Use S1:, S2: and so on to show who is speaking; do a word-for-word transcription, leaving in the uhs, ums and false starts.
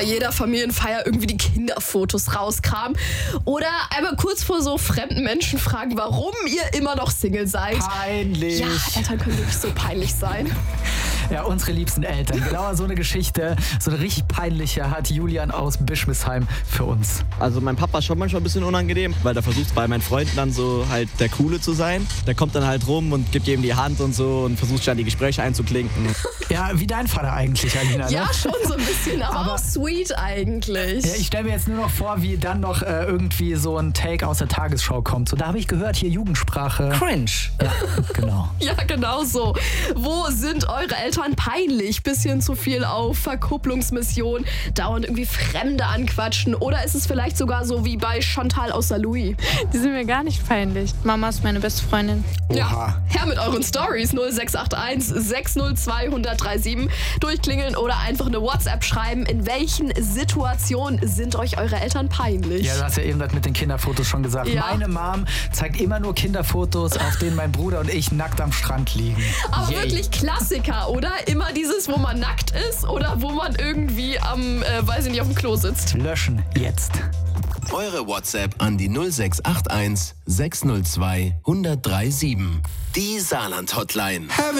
S1: bei jeder Familienfeier irgendwie die Kinderfotos rauskram. Oder einmal kurz vor so fremden Menschen fragen, warum ihr immer noch Single seid.
S2: Peinlich.
S1: Ja, Eltern können wirklich so peinlich sein.
S2: Ja, unsere liebsten Eltern. Genau so eine Geschichte, so eine richtig peinliche, hat Julian aus Bischmisheim für uns.
S3: Also mein Papa ist schon manchmal ein bisschen unangenehm, weil der versucht bei meinen Freunden dann so halt der Coole zu sein. Der kommt dann halt rum und gibt ihm die Hand und so und versucht dann die Gespräche einzuklinken.
S2: Ja, wie dein Vater eigentlich, Alina. Ne?
S1: Ja, schon so ein bisschen, aber, aber auch sweet eigentlich.
S2: Ja, ich stelle mir jetzt nur noch vor, wie dann noch äh, irgendwie so ein Take aus der Tagesschau kommt. So, da habe ich gehört, hier Jugendsprache.
S3: Cringe.
S2: Ja, genau.
S1: Ja, genau so. Wo sind eure Eltern peinlich? Bisschen zu viel auf Verkupplungsmission, dauernd irgendwie Fremde anquatschen, oder ist es vielleicht sogar so wie bei Chantal aus Saarlouis?
S4: Die sind mir gar nicht peinlich. Mama ist meine beste Freundin.
S2: Oha.
S1: Ja, her mit euren Stories null sechs acht eins sechs null zwei eins null drei sieben. Durchklingeln oder einfach eine WhatsApp schreiben. In welchen Situationen sind euch eure Eltern peinlich?
S2: Ja, du hast ja eben das mit den Kinderfotos schon gesagt.
S1: Ja.
S2: Meine Mom zeigt immer nur Kinderfotos, auf denen mein Bruder und ich nackt am Strand liegen.
S1: Aber
S2: Yay.
S1: wirklich Klassiker, oder? Immer dieses, wo man nackt ist oder wo man irgendwie am, äh, weiß ich nicht, auf dem Klo sitzt.
S2: Löschen, jetzt.
S5: Eure WhatsApp an die null sechs acht eins sechs null zwei eins null drei sieben. Die Saarland-Hotline.